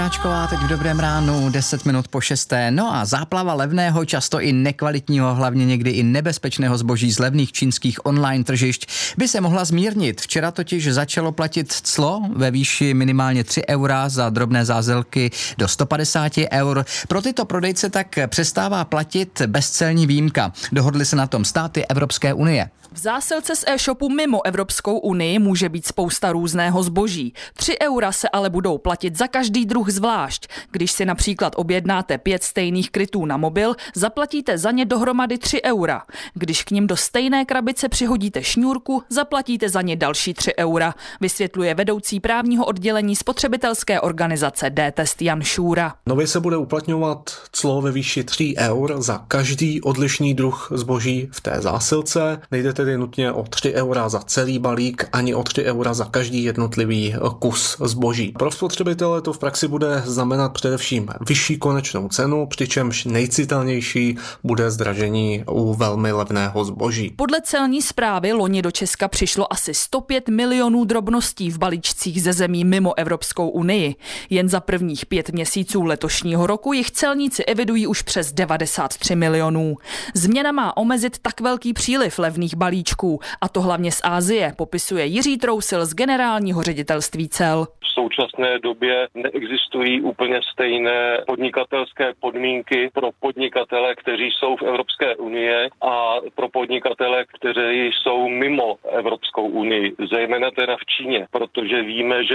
Teď v dobrém ránu, 10 minut po 6. No a záplava levného, často i nekvalitního, hlavně někdy i nebezpečného zboží z levných čínských online tržišť by se mohla zmírnit. Včera totiž začalo platit clo ve výši minimálně 3 eura za drobné zásilky do 150 eur. Pro tyto prodejce tak přestává platit bezcelní výjimka. Dohodly se na tom státy Evropské unie. V zásilce z e-shopu mimo Evropskou unii může být spousta různého zboží. 3 eura se ale budou platit za každý druh zvlášť. Když si například objednáte 5 stejných krytů na mobil, zaplatíte za ně dohromady 3 eura. Když k nim do stejné krabice přihodíte šňůrku, zaplatíte za ně další 3 eura, vysvětluje vedoucí právního oddělení spotřebitelské organizace D-Test Jan Šůra. Nově se bude uplatňovat clo ve výši 3 eur za každý odlišný druh zboží v té zásilce. Nejde tedy nutně o 3 eura za celý balík, ani o 3 eura za každý jednotlivý kus zboží. Pro spotřebitele to v praxi bude znamenat především vyšší konečnou cenu, přičemž nejcitelnější bude zdražení u velmi levného zboží. Podle celní správy loni do Česka přišlo asi 105 milionů drobností v balíčcích ze zemí mimo Evropskou unii. Jen za prvních 5 měsíců letošního roku jich celníci evidují už přes 93 milionů. Změna má omezit tak velký příliv levných balíčků, a to hlavně z Asie, popisuje Jiří Trousil z generálního ředitelství cel. V současné době neexistují úplně stejné podnikatelské podmínky pro podnikatele, kteří jsou v Evropské unii a pro podnikatele, kteří jsou mimo Evropskou unii, zejména teda v Číně, protože víme, že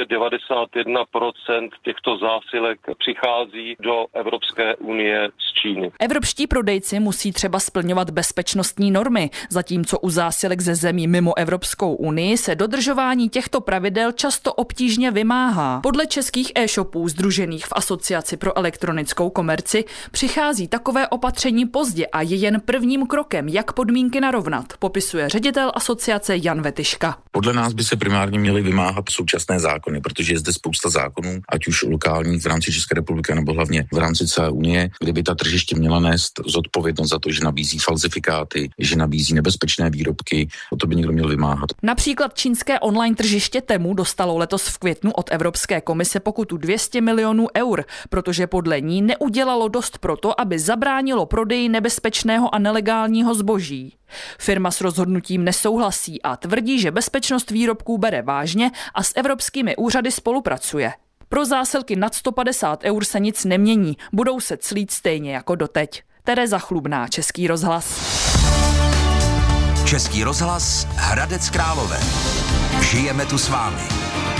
91% těchto zásilek přichází do Evropské unie z Číny. Evropští prodejci musí třeba splňovat bezpečnostní normy, zatímco u zásilek ze zemí mimo Evropskou unii se dodržování těchto pravidel často obtížně vymáhá. Podle českých e-shopů sdružených v Asociaci pro elektronickou komerci přichází takové opatření pozdě a je jen prvním krokem, jak podmínky narovnat, popisuje ředitel asociace Jan Vetyška. Podle nás by se primárně měly vymáhat současné zákony, protože je zde spousta zákonů, ať už lokálních v rámci České republiky nebo hlavně v rámci celé unie, kde by ta tržiště měla nést zodpovědnost za to, že nabízí falzifikáty, že nabízí nebezpečné výrobky, o to by někdo měl vymáhat. Například čínské online tržiště Temu dostalo letos v květnu od Evropské komise pokutu 200 milionů eur, protože podle ní neudělalo dost proto, aby zabránilo prodeji nebezpečného a nelegálního zboží. Firma s rozhodnutím nesouhlasí a tvrdí, že bezpečnost výrobků bere vážně a s evropskými úřady spolupracuje. Pro zásilky nad 150 eur se nic nemění, budou se clít stejně jako doteď. Tereza Chlubná, Český rozhlas. Český rozhlas, Hradec Králové. Žijeme tu s vámi.